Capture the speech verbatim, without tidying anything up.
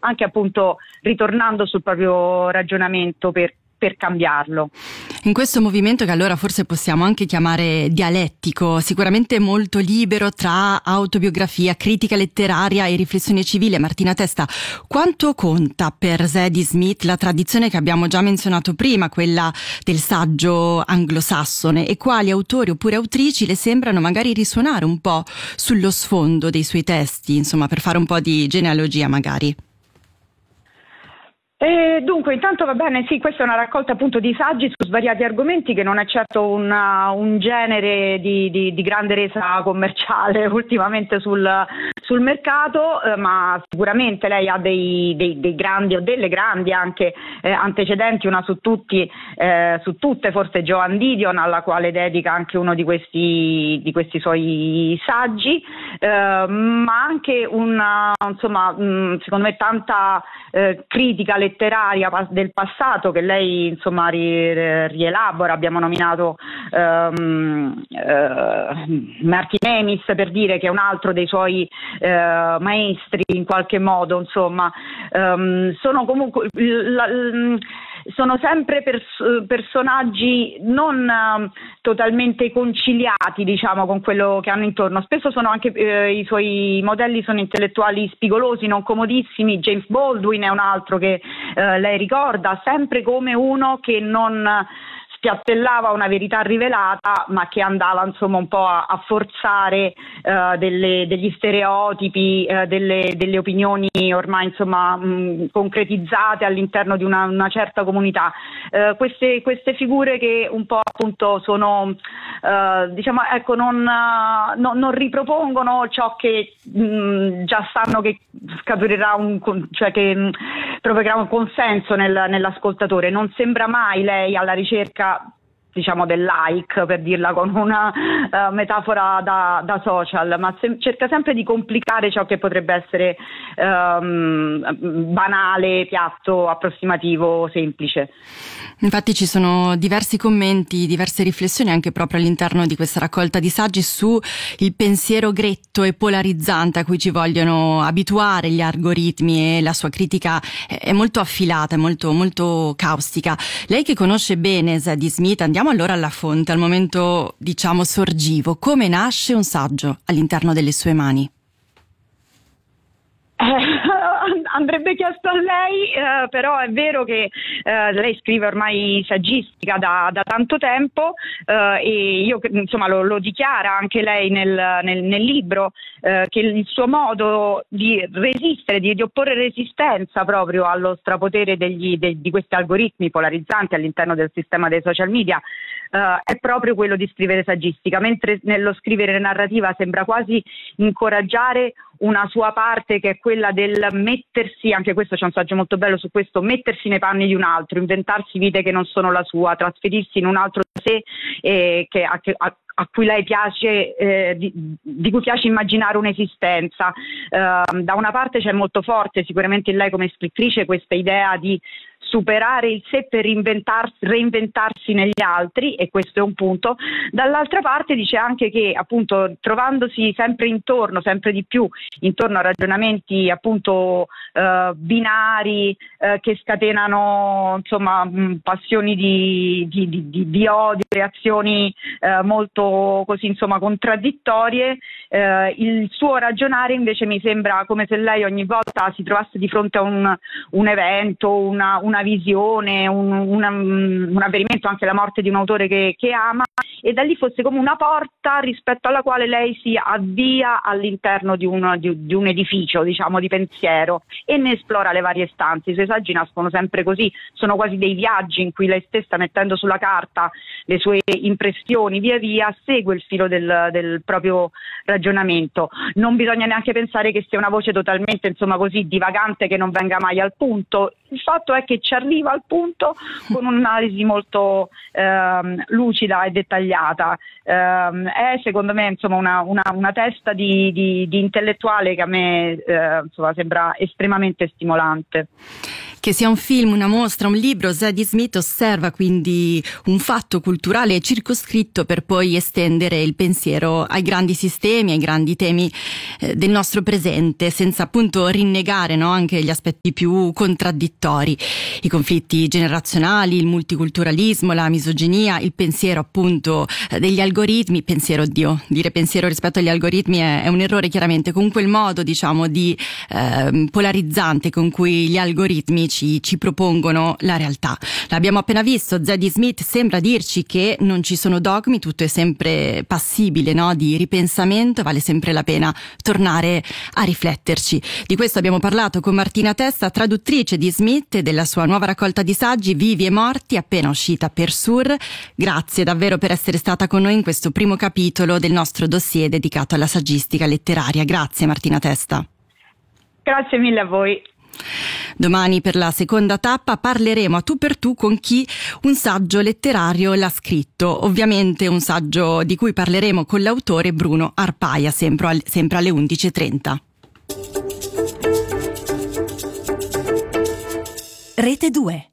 anche appunto ritornando sul proprio ragionamento per per cambiarlo. In questo movimento, che allora forse possiamo anche chiamare dialettico, sicuramente molto libero tra autobiografia, critica letteraria e riflessione civile, Martina Testa, quanto conta per Zadie Smith la tradizione che abbiamo già menzionato prima, quella del saggio anglosassone, e quali autori oppure autrici le sembrano magari risuonare un po' sullo sfondo dei suoi testi, insomma, per fare un po' di genealogia magari? E dunque, intanto va bene, sì, questa è una raccolta appunto di saggi su svariati argomenti, che non è certo una, un genere di, di, di grande resa commerciale ultimamente sul, sul mercato, eh, ma sicuramente lei ha dei, dei, dei grandi o delle grandi anche eh, antecedenti, una su tutti, eh, su tutte forse Joan Didion, alla quale dedica anche uno di questi, di questi suoi saggi, eh, ma anche una, insomma, mh, secondo me tanta eh, critica letteraria del passato che lei insomma ri, rielabora. Abbiamo nominato um, uh, Martin Amis, per dire, che è un altro dei suoi uh, maestri in qualche modo, insomma. Um, sono comunque la, la, sono sempre pers- personaggi non uh, totalmente conciliati, diciamo, con quello che hanno intorno. Spesso sono anche uh, i suoi modelli sono intellettuali spigolosi, non comodissimi. James Baldwin è un altro che uh, lei ricorda sempre come uno che non spiattellava una verità rivelata, ma che andava insomma un po' a, a forzare uh, delle, degli stereotipi, uh, delle, delle opinioni ormai insomma mh, concretizzate all'interno di una, una certa comunità. Uh, queste, queste figure che un po' appunto sono uh, diciamo ecco non, uh, no, non ripropongono ciò che mh, già sanno che scaturirà un, cioè che mh, provocherà un consenso nel, nell'ascoltatore. Non sembra mai lei alla ricerca, diciamo, del like, per dirla con una uh, metafora da, da social, ma se, cerca sempre di complicare ciò che potrebbe essere um, banale, piatto, approssimativo, semplice. Infatti ci sono diversi commenti, diverse riflessioni anche proprio all'interno di questa raccolta di saggi su il pensiero gretto e polarizzante a cui ci vogliono abituare gli algoritmi, e la sua critica è molto affilata, è molto, molto caustica. Lei che conosce bene Zadie Smith, andiamo allora alla fonte, al momento diciamo sorgivo. Come nasce un saggio all'interno delle sue mani? Andrebbe chiesto a lei, eh, però è vero che eh, lei scrive ormai saggistica da, da tanto tempo, eh, e io insomma lo, lo dichiara anche lei nel, nel, nel libro, eh, che il suo modo di resistere, di, di opporre resistenza proprio allo strapotere degli, de, di questi algoritmi polarizzanti all'interno del sistema dei social media Uh, è proprio quello di scrivere saggistica, mentre nello scrivere narrativa sembra quasi incoraggiare una sua parte, che è quella del mettersi, anche questo c'è un saggio molto bello su questo, mettersi nei panni di un altro, inventarsi vite che non sono la sua, trasferirsi in un altro sé eh, che, a, a, a cui lei piace, eh, di, di cui piace immaginare un'esistenza. Uh, da una parte c'è molto forte sicuramente in lei come scrittrice questa idea di superare il sé per reinventarsi, reinventarsi negli altri, e questo è un punto. Dall'altra parte dice anche che appunto trovandosi sempre intorno, sempre di più intorno a ragionamenti appunto eh, binari eh, che scatenano insomma mh, passioni di, di, di, di odio, reazioni eh, molto così insomma contraddittorie, eh, il suo ragionare invece mi sembra come se lei ogni volta si trovasse di fronte a un, un evento, una, una visione, un, una, un avvenimento, anche la morte di un autore che, che ama, e da lì fosse come una porta rispetto alla quale lei si avvia all'interno di un, di, di un edificio, diciamo, di pensiero, e ne esplora le varie stanze. I suoi saggi nascono sempre così, sono quasi dei viaggi in cui lei stessa, mettendo sulla carta le sue impressioni, via via segue il filo del, del proprio ragionamento. Non bisogna neanche pensare che sia una voce totalmente insomma così divagante, che non venga mai al punto. Il fatto è che ci arriva al punto con un'analisi molto ehm, lucida e dettagliata. Ehm, è secondo me insomma una, una, una testa di, di, di intellettuale che a me eh, insomma sembra estremamente stimolante. Che sia un film, una mostra, un libro, Zadie Smith osserva quindi un fatto culturale circoscritto per poi estendere il pensiero ai grandi sistemi, ai grandi temi eh, del nostro presente, senza appunto rinnegare, no, anche gli aspetti più contraddittori, i conflitti generazionali, il multiculturalismo, la misoginia, il pensiero appunto eh, degli algoritmi, pensiero, oddio, dire pensiero rispetto agli algoritmi è, è un errore chiaramente, comunque il modo diciamo di eh, polarizzante con cui gli algoritmi ci, ci propongono la realtà. L'abbiamo appena visto, Zadie Smith sembra dirci che non ci sono dogmi, tutto è sempre passibile, no, di ripensamento, vale sempre la pena tornare a rifletterci. Di questo abbiamo parlato con Martina Testa, traduttrice di Smith e della sua nuova raccolta di saggi Vivi e Morti, appena uscita per Sur. Grazie davvero per essere stata con noi in questo primo capitolo del nostro dossier dedicato alla saggistica letteraria. Grazie Martina Testa. Grazie mille a voi. Domani per la seconda tappa parleremo a tu per tu con chi un saggio letterario l'ha scritto, ovviamente un saggio di cui parleremo con l'autore Bruno Arpaia, sempre, sempre alle undici e trenta. Rete due.